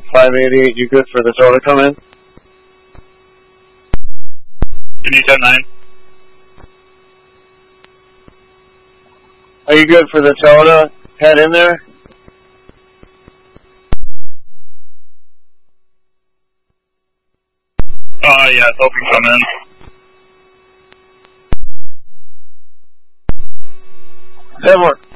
588, you good for the Toyota come in? Can you 10-9? Are you good for the Toyota? Head in there? Yeah, Hope can come in. That work.